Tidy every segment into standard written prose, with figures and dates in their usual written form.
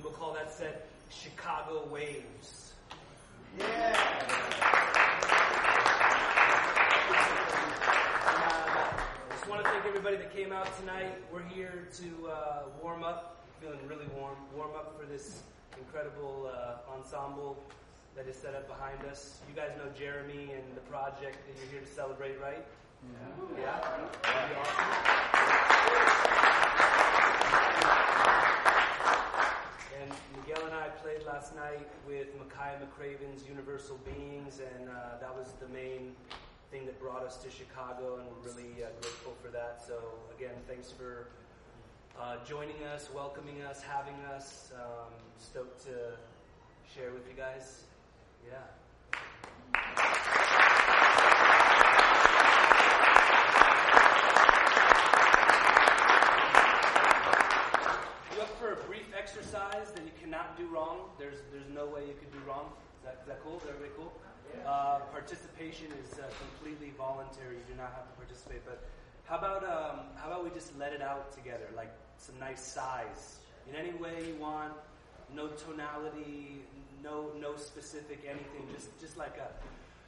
we'll call that set Chicago Waves. Yeah. Just want to thank everybody that came out tonight. We're here to warm up, feeling really warm up for this incredible ensemble that is set up behind us. You guys know Jeremy and the project that you're here to celebrate, right? Yeah? That'd be awesome. And Miguel and I played last night with Micaiah McCraven's Universal Beings, and that was the main thing that brought us to Chicago, and we're really grateful for that. So again, thanks for joining us, welcoming us, having us. Stoked to share with you guys. Yeah. You up for a brief exercise that you cannot do wrong? There's no way you could do wrong. Is that cool? Is everybody cool? Participation is completely voluntary. You do not have to participate. But how about we just let it out together, like some nice sighs in any way you want. No tonality, no specific anything. Just like a.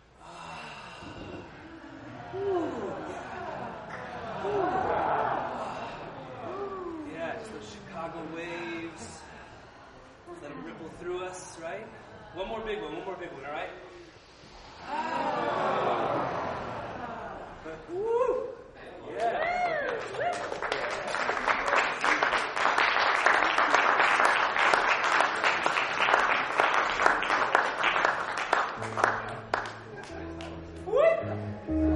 Yeah, just those Chicago waves. Let them ripple through us, right? One more big one, all right?